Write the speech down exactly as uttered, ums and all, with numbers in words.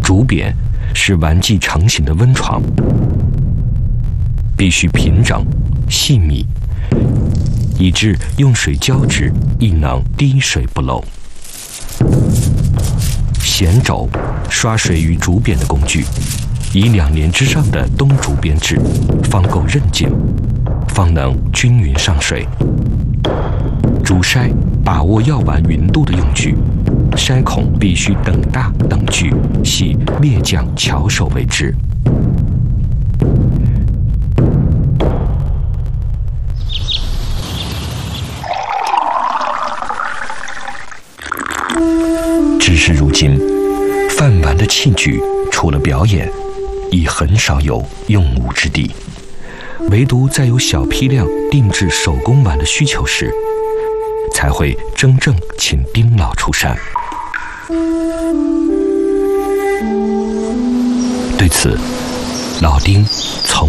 竹匾是玩具成型的温床，必须平整细密，以致用水浇之亦能滴水不漏。弦轴，刷水于竹匾的工具，以两年之上的冬竹编制，方够韧劲，方能均匀上水。竹筛，把握药丸匀度的用具，筛孔必须等大等巨，系猎匠巧手为之。只是如今，贩丸的器具除了表演，已很少有用武之地。唯独在有小批量定制手工丸的需求时，才会真正请丁老出山。对此，老丁从